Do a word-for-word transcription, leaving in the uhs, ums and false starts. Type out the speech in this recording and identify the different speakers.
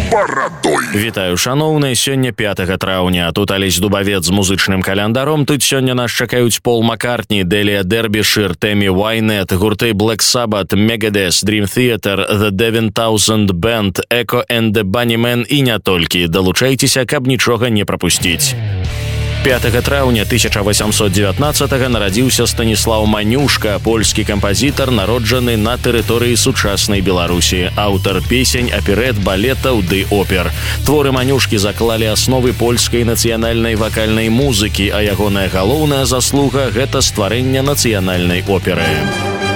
Speaker 1: барадой.
Speaker 2: Вітаю, шаноўныя, сёння пятага траўня. Тут Алесь Дубавец з музычным календаром. Тут сёння нас чакаюць Пол Маккартні, Делія Дербішир, Тэмі Вайнет, гурты Black Sabbath, Megadeth, Dream Theater, The Devin Townsend Band, Echo and the Bunnymen і не толькі. Далучайцеся, каб нічога не прапусціць. пятага траўня тысяча восемьсот девятнадцатага нарадзіўся Станіслаў Манюшка, польскі кампазітар, народжаны на тэрыторыі сучаснай Беларусі, аўтар песень, аперэт, балетаў ды опер. Творы Манюшкі заклалі асновы польскай нацыянальнай вакальнай музыкі, а ягоная галоўная заслуга – гэта стварэнне нацыянальнай оперы.